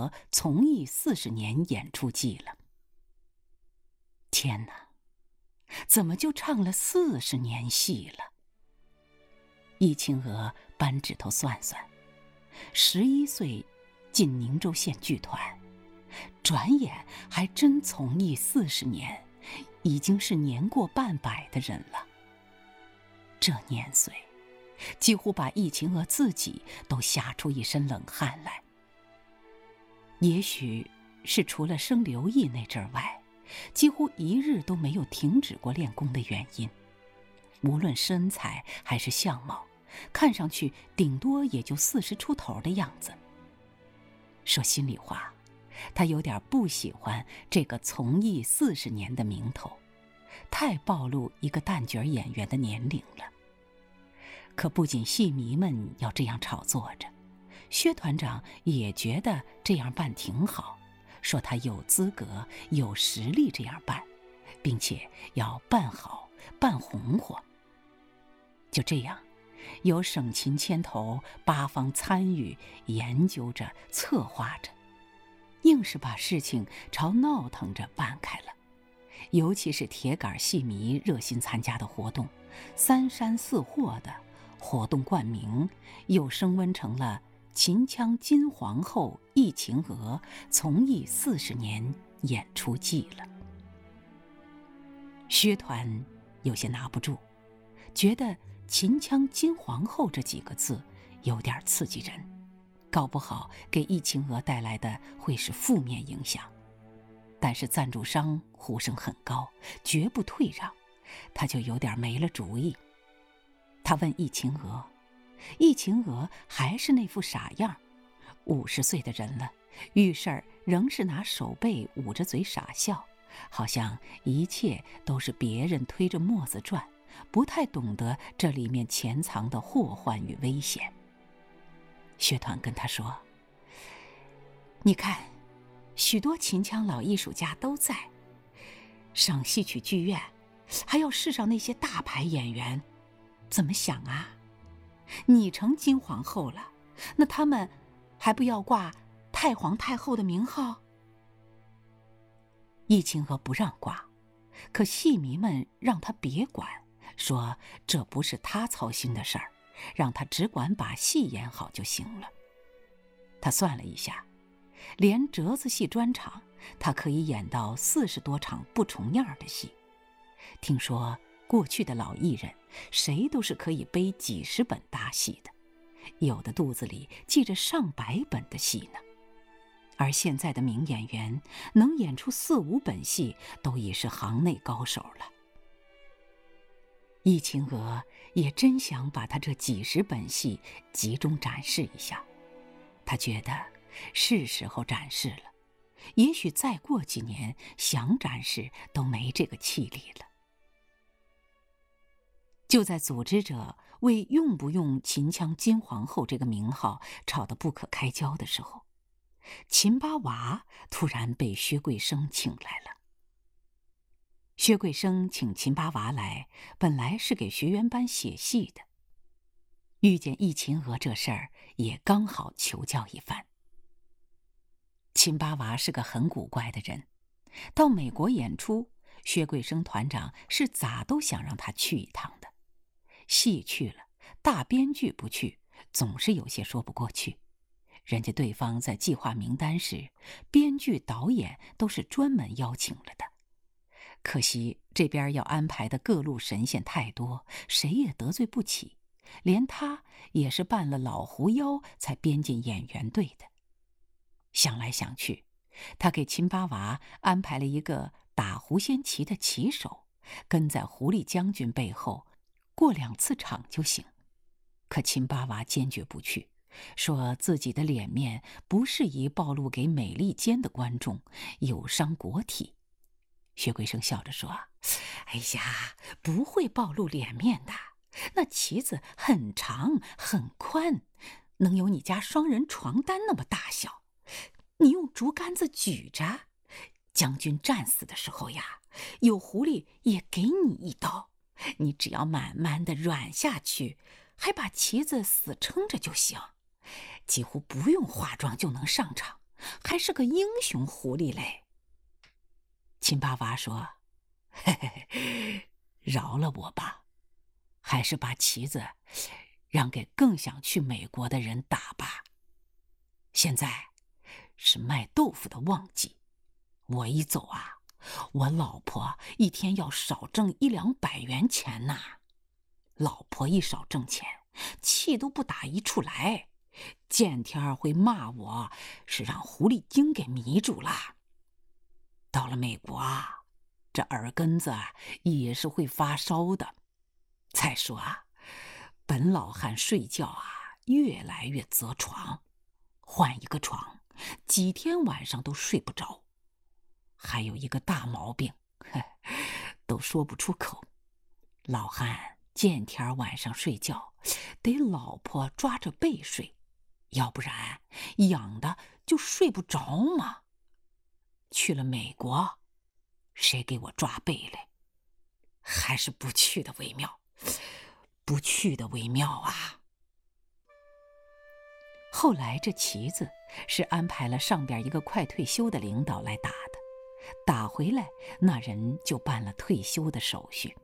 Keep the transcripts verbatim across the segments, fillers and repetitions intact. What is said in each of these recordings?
娥从艺四十年演出记了。天哪，怎么就唱了四十年戏了？易清娥扳指头算算，十一岁进宁州县剧团，转眼还真从艺四十年，已经是年过半百的人了。这年岁，几乎把易清娥自己都吓出一身冷汗来。也许是除了生刘毅那阵儿外，几乎一日都没有停止过练功的原因。无论身材还是相貌，看上去顶多也就四十出头的样子。说心里话，他有点不喜欢这个从艺四十年的名头，太暴露一个旦角演员的年龄了。可不仅戏迷们要这样炒作着，薛团长也觉得这样办挺好，说他有资格有实力这样办，并且要办好办红火。就这样，由省琴牵头，八方参与，研究着策划着，硬是把事情朝闹腾着办开了。尤其是铁杆戏迷热心参加的活动，三山四货的活动冠名又升温成了秦腔金皇后易清娥从艺四十年演出记了。薛团有些拿不住，觉得秦腔金皇后这几个字有点刺激人，搞不好给易清娥带来的会是负面影响。但是赞助商呼声很高，绝不退让，他就有点没了主意。他问易清娥，易清娥还是那副傻样，五十岁的人了，遇事儿仍是拿手背捂着嘴傻笑，好像一切都是别人推着磨子转，不太懂得这里面潜藏的祸患与危险。薛团跟他说，你看，许多秦腔老艺术家都在，省戏曲剧院还要试上那些大牌演员，怎么想啊？你成金皇后了，那他们还不要挂太皇太后的名号？易清娥不让挂，可戏迷们让他别管，说这不是他操心的事儿，让他只管把戏演好就行了。他算了一下，连折子戏专场，他可以演到四十多场不重样的戏。听说过去的老艺人，谁都是可以背几十本大戏的，有的肚子里记着上百本的戏呢。而现在的名演员能演出四五本戏，都已是行内高手了。易清娥也真想把他这几十本戏集中展示一下，他觉得是时候展示了，也许再过几年想展示都没这个气力了。就在组织者为用不用秦腔金皇后这个名号吵得不可开交的时候，秦八娃突然被薛贵生请来了。薛贵生请秦八娃来，本来是给学员班写戏的，遇见易清娥这事儿，也刚好求教一番。秦八娃是个很古怪的人，到美国演出，薛贵生团长是咋都想让他去一趟的。戏去了，大编剧不去，总是有些说不过去。人家对方在计划名单时，编剧导演都是专门邀请了的。可惜这边要安排的各路神仙太多，谁也得罪不起，连他也是扮了老狐妖才编进演员队的。想来想去，他给秦八娃安排了一个打狐仙旗的旗手，跟在狐狸将军背后，过两次场就行。可秦八娃坚决不去，说自己的脸面不适宜暴露给美利坚的观众，有伤国体。薛贵生笑着说，哎呀，不会暴露脸面的，那旗子很长很宽，能有你家双人床单那么大小，你用竹竿子举着，将军战死的时候呀，有狐狸也给你一刀，你只要慢慢的软下去，还把旗子死撑着就行，几乎不用化妆就能上场， 还是个英雄狐狸嘞。秦八娃说：“嘿嘿嘿，饶了我吧，还是把旗子让给更想去美国的人打吧。现在是卖豆腐的旺季，我一走啊，我老婆一天要少挣一两百元钱呐。老婆一少挣钱，气都不打一处来，见天儿会骂我是让狐狸精给迷住了。到了美国啊，这耳根子也是会发烧的。再说啊，本老汉睡觉啊越来越择床，换一个床，几天晚上都睡不着。还有一个大毛病，都说不出口。老汉见天晚上睡觉，得老婆抓着背睡，要不然痒的就睡不着嘛。去了美国，谁给我抓背嘞？还是不去的为妙，不去的为妙啊。后来这旗子是安排了上边一个快退休的领导来打的，打回来那人就办了退休的手续。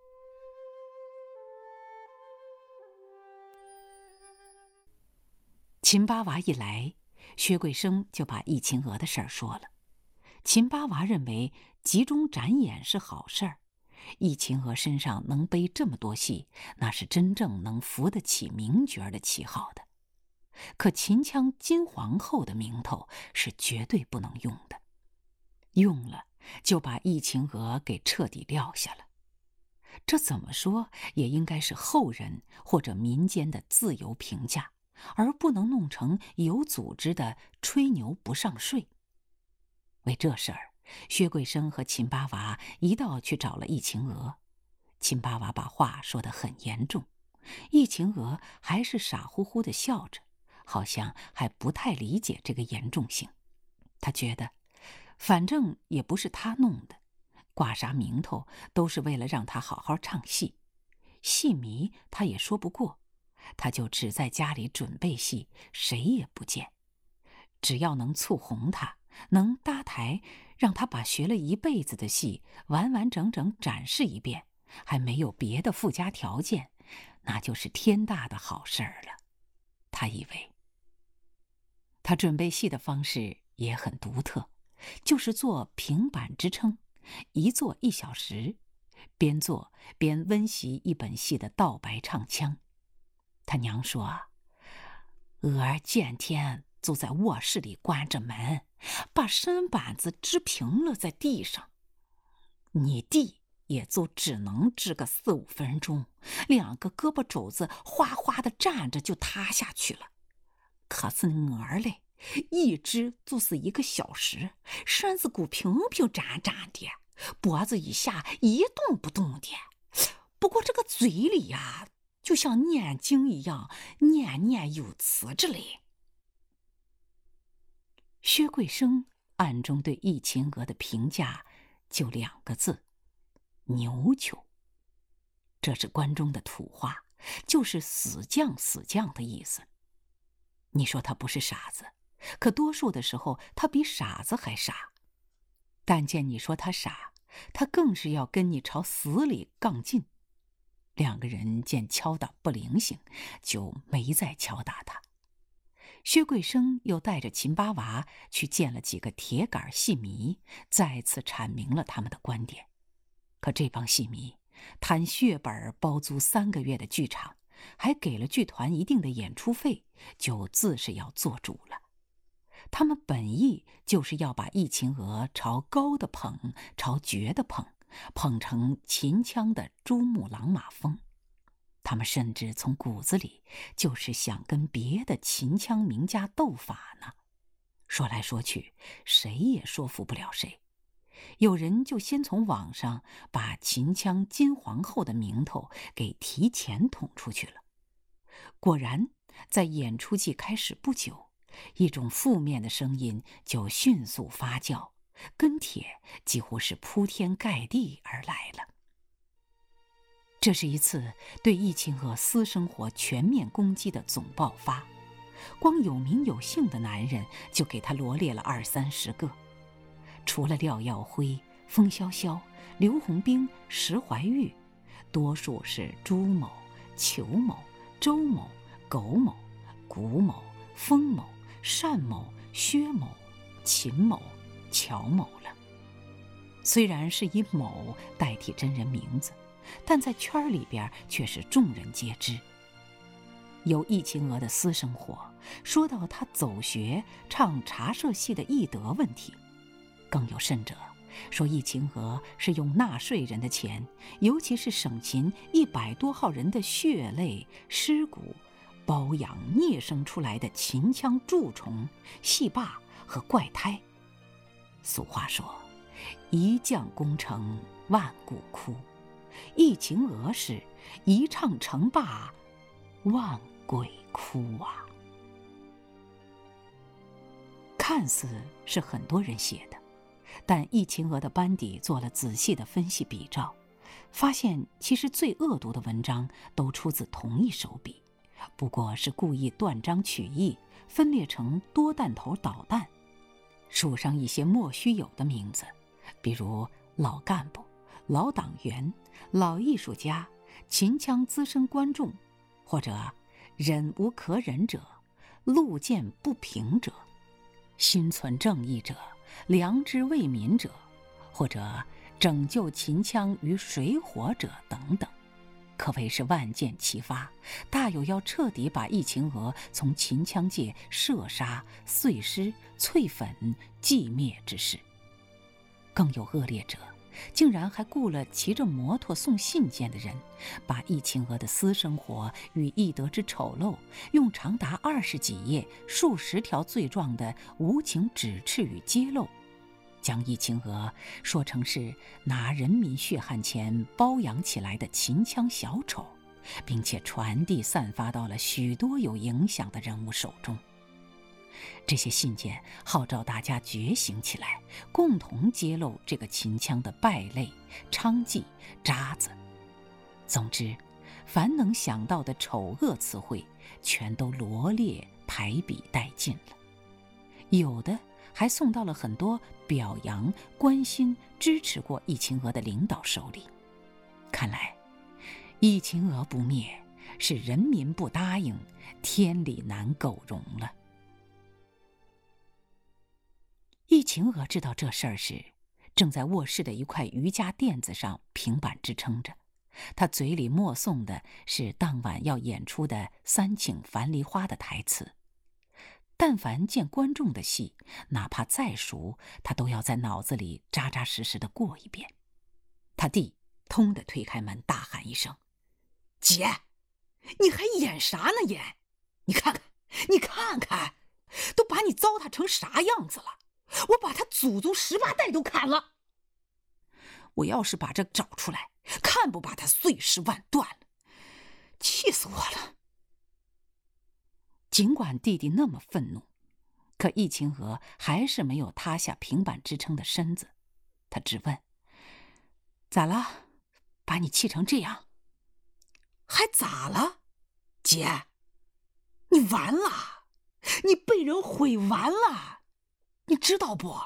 秦八娃一来，薛桂生就把易秦娥的事儿说了。秦八娃认为集中展演是好事儿，易秦娥身上能背这么多戏，那是真正能扶得起名角的旗号的。可秦腔金皇后的名头是绝对不能用的，用了就把易秦娥给彻底撂下了。这怎么说也应该是后人或者民间的自由评价，而不能弄成有组织的吹牛不上税。为这事儿，薛桂生和秦八娃一道去找了易秦娥。秦八娃把话说得很严重，易秦娥还是傻乎乎地笑着，好像还不太理解这个严重性。他觉得反正也不是他弄的，挂啥名头都是为了让他好好唱戏，戏迷他也说不过，他就只在家里准备戏，谁也不见。只要能促红他，能搭台，让他把学了一辈子的戏完完整整展示一遍，还没有别的附加条件，那就是天大的好事儿了。他以为他准备戏的方式也很独特，就是做平板支撑，一坐一小时，边做边温习一本戏的道白唱腔。他娘说，娥儿见天就在卧室里关着门，把身板子支平了在地上，你弟也就只能支个四五分钟，两个胳膊肘子哗哗的站着就塌下去了。可是我儿嘞，一支就是一个小时，身子骨平平展展的，脖子以下一动不动的，不过这个嘴里呀、啊，就像念经一样，念念有词之类。薛桂生暗中对易秦娥的评价就两个字：牛球。这是关中的土话，就是死犟死犟的意思。你说他不是傻子，可多数的时候他比傻子还傻。但见你说他傻，他更是要跟你朝死里杠劲。两个人见敲打不灵性，就没再敲打他。薛桂生又带着秦八娃去见了几个铁杆戏迷，再次阐明了他们的观点。可这帮戏迷谈血本包租三个月的剧场，还给了剧团一定的演出费，就自是要做主了。他们本意就是要把易秦娥朝高的捧，朝绝的捧，捧成秦腔的珠穆朗玛峰。他们甚至从骨子里就是想跟别的秦腔名家斗法呢。说来说去，谁也说服不了谁。有人就先从网上把秦腔金皇后的名头给提前捅出去了。果然，在演出季开始不久，一种负面的声音就迅速发酵，跟帖几乎是铺天盖地而来了。这是一次对易秦娥私生活全面攻击的总爆发， 光有名有姓的男人就给他罗列了二三十个。除了廖耀辉、风萧萧、刘洪兵、石怀玉，多数是朱某、裘某、周某、苟某、古某、封某、单某、薛某、秦某、乔某了。虽然是以某代替真人名字，但在圈里边却是众人皆知。有易秦娥的私生活，说到她走学唱茶社戏的艺德问题，更有甚者说易秦娥是用纳税人的钱，尤其是省勤一百多号人的血泪尸骨，包养孽生出来的秦腔蛀虫、戏霸和怪胎。俗话说，一将功成万骨枯，易秦娥是一唱成罢万鬼哭啊！看似是很多人写的，但易秦娥的班底做了仔细的分析比照，发现其实最恶毒的文章都出自同一手笔，不过是故意断章取义，分裂成多弹头导弹，署上一些莫须有的名字，比如老干部、老党员、老艺术家、秦腔资深观众，或者忍无可忍者、路见不平者、心存正义者、良知为民者，或者拯救秦腔于水火者等等，可谓是万箭齐发，大有要彻底把易秦娥从秦腔界射杀、碎尸、淬粉、寂灭之势。更有恶劣者，竟然还雇了骑着摩托送信件的人，把易秦娥的私生活与艺德之丑陋，用长达二十几页、数十条罪状的无情指斥与揭露，将易秦娥说成是拿人民血汗钱包养起来的秦腔小丑，并且传递散发到了许多有影响的人物手中。这些信件号召大家觉醒起来，共同揭露这个秦腔的败类、娼妓、渣子。总之，凡能想到的丑恶词汇，全都罗列排比殆尽了。有的还送到了很多表扬、关心、支持过易秦娥的领导手里。看来，易秦娥不灭，是人民不答应，天理难苟容了。易秦娥知道这事儿时，正在卧室的一块瑜伽垫子上平板支撑着，她嘴里默诵的是当晚要演出的《三请樊梨花》的台词。但凡见观众的戏，哪怕再熟，她都要在脑子里扎扎实实的过一遍。她弟通地推开门，大喊一声：“姐，你还演啥呢演？你看看，你看看，都把你糟蹋成啥样子了！我把他祖宗十八代都砍了！我要是把这找出来，看不把他碎尸万段了！气死我了！”尽管弟弟那么愤怒，可易秦娥还是没有塌下平板支撑的身子。他只问：“咋了？把你气成这样？”“还咋了？姐，你完了，你被人毁完了，你知道不？”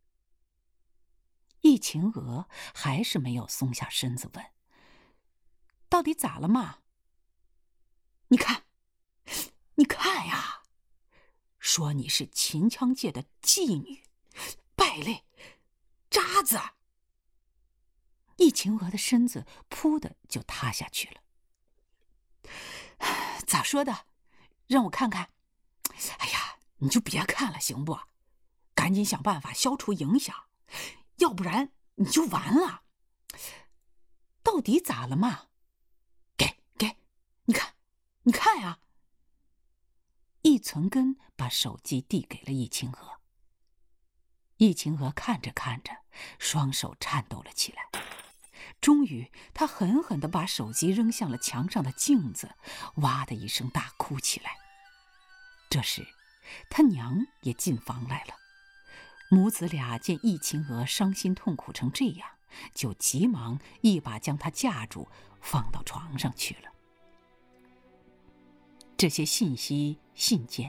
易秦娥还是没有松下身子问：“到底咋了嘛？你看，你看呀，说你是秦腔界的妓女、败类、渣子。”易秦娥的身子扑的就塌下去了。“咋说的？让我看看。”“哎呀，你就别看了行不？赶紧想办法消除影响，要不然你就完了。到底咋了嘛？给给，你看，你看呀。”易存根把手机递给了易秦娥。易秦娥看着看着，双手颤抖了起来。终于，她狠狠地把手机扔向了墙上的镜子，哇的一声大哭起来。这时，他娘也进房来了。母子俩见易秦娥伤心痛苦成这样，就急忙一把将她架住，放到床上去了。这些信息、信件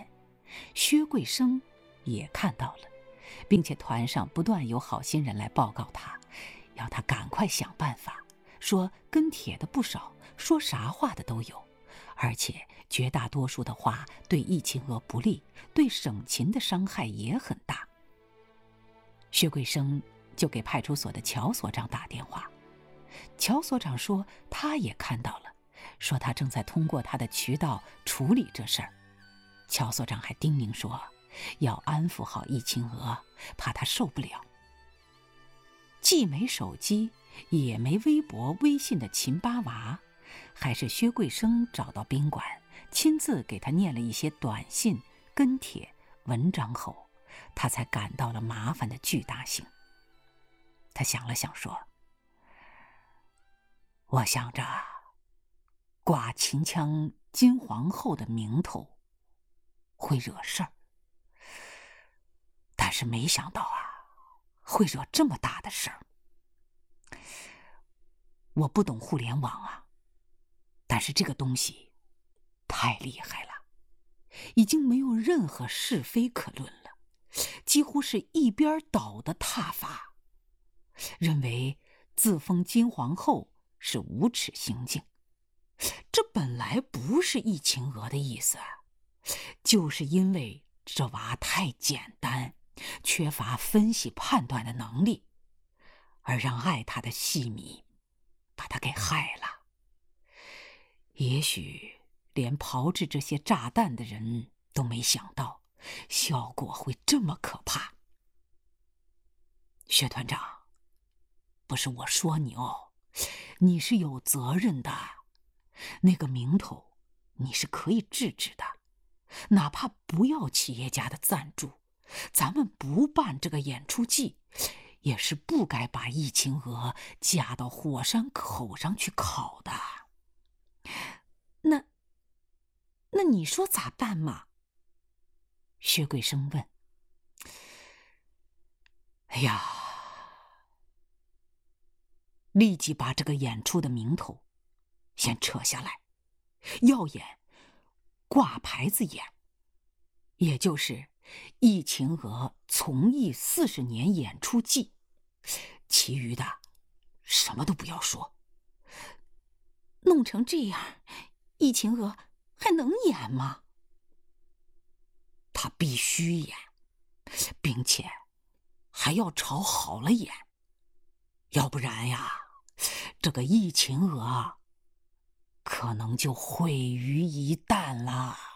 薛贵生也看到了，并且团上不断有好心人来报告他，要他赶快想办法，说跟帖的不少，说啥话的都有，而且绝大多数的话对易秦娥不利，对省勤的伤害也很大。薛贵生就给派出所的乔所长打电话，乔所长说他也看到了，说他正在通过他的渠道处理这事儿。乔所长还叮咛说要安抚好易秦娥，怕她受不了。既没手机也没微博微信的秦八娃，还是薛贵生找到宾馆，亲自给他念了一些短信、跟帖、文章后，他才感到了麻烦的巨大性。他想了想说，我想着挂秦腔金皇后的名头会惹事儿，但是没想到啊，会惹这么大的事儿。我不懂互联网啊，但是这个东西太厉害了，已经没有任何是非可论了，几乎是一边倒的挞伐，认为自封金皇后是无耻行径。这本来不是易秦娥的意思，就是因为这娃太简单，缺乏分析判断的能力，而让爱他的戏迷把他给害了。也许连炮制这些炸弹的人都没想到效果会这么可怕。薛团长，不是我说你哦，你是有责任的。那个名头你是可以制止的，哪怕不要企业家的赞助，咱们不办这个演出季，也是不该把易秦娥架到火山口上去烤的。 那那你说咋办嘛？ 薛贵生问。哎呀，立即把这个演出的名头先撤下来，要演挂牌子演，也就是易秦娥从艺四十年演出季，其余的什么都不要说。 弄成这样，易秦娥还能演吗？ 她必须演，并且还要朝好了演，要不然呀，这个易秦娥可能就毁于一旦了。